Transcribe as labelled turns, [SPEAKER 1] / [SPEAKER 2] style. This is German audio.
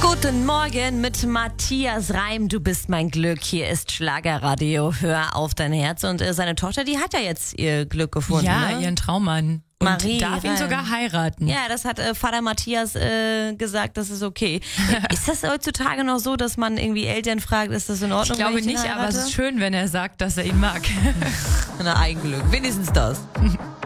[SPEAKER 1] Guten Morgen mit Matthias Reim. Du bist mein Glück. Hier ist Schlagerradio. Hör auf dein Herz. Und seine Tochter, die hat ja jetzt ihr Glück gefunden.
[SPEAKER 2] Ja,
[SPEAKER 1] ne?
[SPEAKER 2] Ihren Traummann. Und
[SPEAKER 1] Marie
[SPEAKER 2] darf ihn
[SPEAKER 1] Reim.
[SPEAKER 2] sogar heiraten.
[SPEAKER 1] Ja, das hat Vater Matthias gesagt, das ist okay. Ist das heutzutage noch so, dass man irgendwie Eltern fragt, ist das in Ordnung?
[SPEAKER 2] Ich glaube
[SPEAKER 1] wenn ich ihn
[SPEAKER 2] nicht, aber
[SPEAKER 1] heirate?
[SPEAKER 2] es ist schön, wenn er sagt, dass er ihn mag.
[SPEAKER 1] Na, Eigenglück. Wenigstens das.